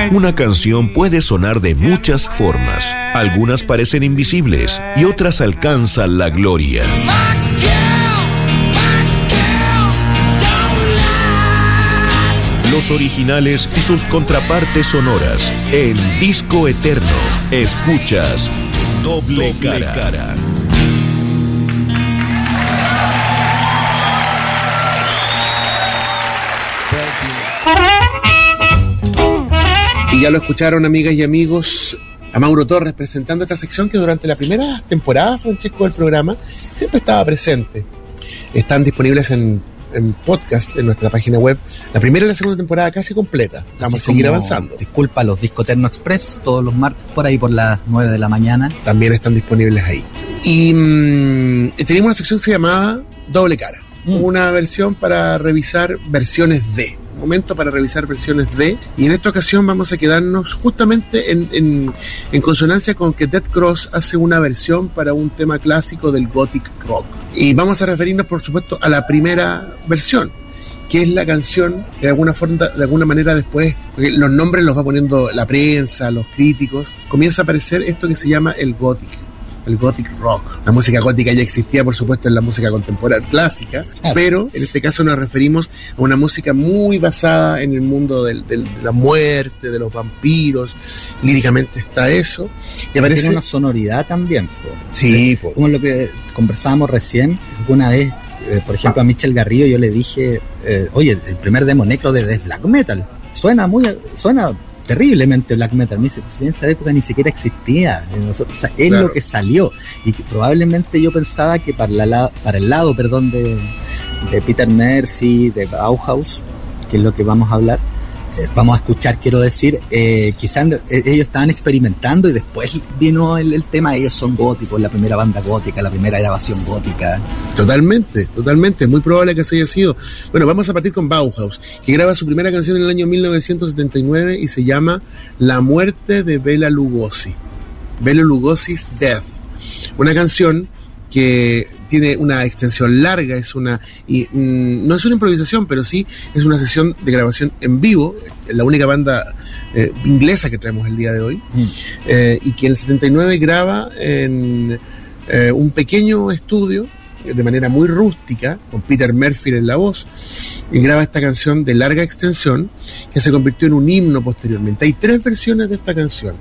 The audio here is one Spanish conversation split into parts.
Una canción puede sonar de muchas formas. Algunas parecen invisibles y otras alcanzan la gloria. Los originales y sus contrapartes sonoras. En Disco Eterno, escuchas Doble Cara. Y ya lo escucharon, amigas y amigos, a Mauro Torres presentando esta sección que durante la primera temporada, Francesco, del programa, siempre estaba presente. Están disponibles en podcast en nuestra página web. La primera y la segunda temporada casi completa. Vamos a seguir avanzando. Disculpa, los Disco Eterno Express, todos los martes, por ahí por las 9 de la mañana. También están disponibles ahí. Y teníamos una sección que se llamaba Doble Cara. Una versión para revisar versiones de. Momento para revisar versiones de, y en esta ocasión vamos a quedarnos justamente en consonancia con que Dead Cross hace una versión para un tema clásico del Gothic Rock, y vamos a referirnos por supuesto a la primera versión, que es la canción que de alguna manera después, porque los nombres los va poniendo la prensa, los críticos, comienza a aparecer esto que se llama el Gothic Rock. La música gótica ya existía, por supuesto, en la música contemporánea clásica, pero en este caso nos referimos a una música muy basada en el mundo de la muerte, de los vampiros. Líricamente está eso. Y aparece... Tiene una sonoridad también. Sí, como lo que conversábamos recién, alguna vez, por ejemplo, a Michel Garrido yo le dije, oye, el primer demo necro de Death Black Metal suena terriblemente black metal. Me dice, pues en esa época ni siquiera existía, es claro. Lo que salió, y que probablemente yo pensaba que para el lado de Peter Murphy, de Bauhaus, que es lo que vamos a hablar, vamos a escuchar, quiero decir, quizás ellos estaban experimentando y después vino el tema. Ellos son góticos, la primera banda gótica, la primera grabación gótica. Totalmente, es muy probable que así haya sido. Bueno, vamos a partir con Bauhaus, que graba su primera canción en el año 1979 y se llama La muerte de Bela Lugosi's Death. Una canción que tiene una extensión larga, no es una improvisación, pero sí es una sesión de grabación en vivo, la única banda inglesa que traemos el día de hoy, y que en el 79 graba en un pequeño estudio de manera muy rústica, con Peter Murphy en la voz, y graba esta canción de larga extensión que se convirtió en un himno posteriormente. Hay 3 versiones de esta canción.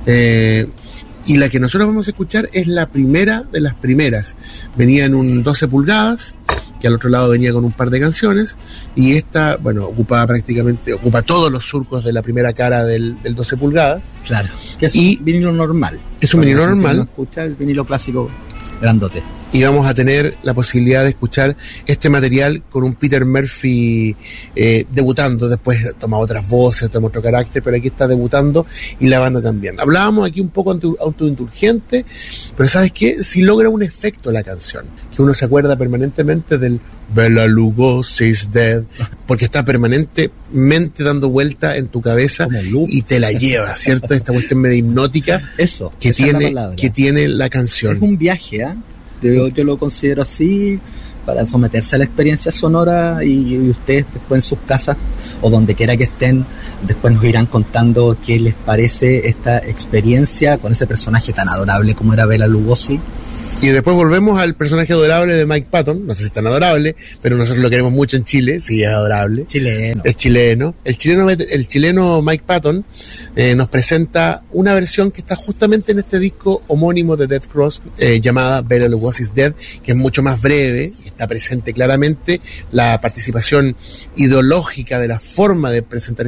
Y la que nosotros vamos a escuchar es la primera de las primeras. Venía en un 12 pulgadas, que al otro lado venía con un par de canciones, y esta, bueno, ocupa todos los surcos de la primera cara del 12 pulgadas. Claro, que es un vinilo normal. Es un vinilo normal. No escucha el vinilo clásico grandote. Y vamos a tener la posibilidad de escuchar este material con un Peter Murphy debutando. Después toma otras voces, toma otro carácter, pero aquí está debutando, y la banda también. Hablábamos aquí un poco autoindulgente, pero ¿sabes qué? Si logra un efecto la canción, que uno se acuerda permanentemente del Bela Lugosi's Dead, porque está permanentemente dando vuelta en tu cabeza y te la lleva, ¿cierto? Esta cuestión medio hipnótica que tiene la canción. Es un viaje, ¿eh? Yo lo considero así, para someterse a la experiencia sonora, y ustedes después en sus casas o donde quiera que estén, después nos irán contando qué les parece esta experiencia con ese personaje tan adorable como era Bela Lugosi. Y después volvemos al personaje adorable de Mike Patton. No sé si es tan adorable, pero nosotros lo queremos mucho en Chile. Sí, es adorable. Es chileno. El chileno Mike Patton nos presenta una versión que está justamente en este disco homónimo de Death Cross, llamada Bela Lugosi's Dead, que es mucho más breve. Está presente claramente la participación ideológica de la forma de presentar